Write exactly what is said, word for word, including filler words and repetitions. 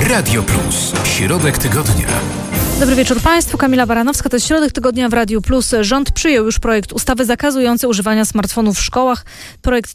Radio Plus. Środek tygodnia. Dobry wieczór Państwu. Kamila Baranowska, to jest Środek Tygodnia w Radiu Plus. Rząd przyjął już projekt ustawy zakazujący używania smartfonów w szkołach. Projekt